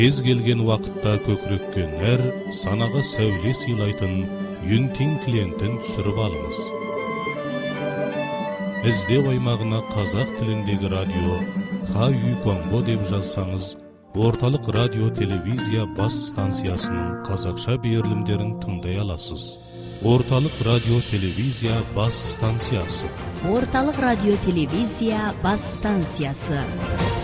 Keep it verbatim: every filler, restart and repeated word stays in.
Кез келген уақытта көкіреккен әр санаға сәуле сыйлайтын Юнтин клиентін түсіріп алыңыз. Іздеу аймағына қазақ тіліндегі радио Хаю Конго деп жазсаңыз, орталық радио телевизия бас станциясының қазақша берілімдерін тыңдай аласыз. Орталық радио телевизия бас станциясы. Орталық радио телевизия бас станциясы.